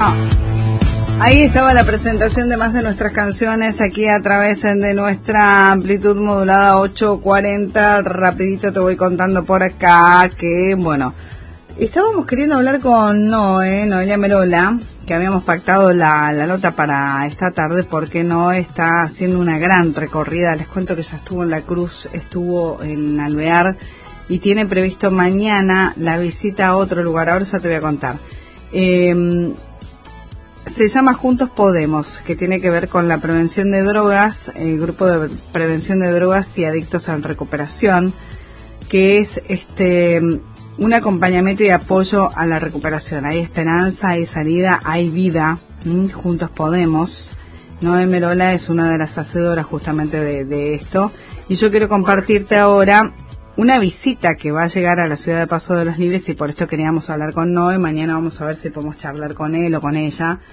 Ahí estaba la presentación de más de nuestras canciones aquí a través de nuestra amplitud modulada 840. Rapidito te voy contando por acá que, bueno, estábamos queriendo hablar con Noelia Merola, que habíamos pactado la nota para esta tarde porque Noé está haciendo una gran recorrida. Les cuento que ya estuvo en La Cruz, estuvo en Alvear y tiene previsto mañana la visita a otro lugar. Ahora ya te voy a contar. Se llama Juntos Podemos, que tiene que ver con la prevención de drogas, el grupo de prevención de drogas y adictos en recuperación, que es un acompañamiento y apoyo a la recuperación. Hay esperanza, hay salida, hay vida. Juntos Podemos. Noé Merola es una de las hacedoras justamente de esto. Y yo quiero compartirte ahora una visita que va a llegar a la ciudad de Paso de los Libres, y por esto queríamos hablar con Noé. Mañana vamos a ver si podemos charlar con él o con ella.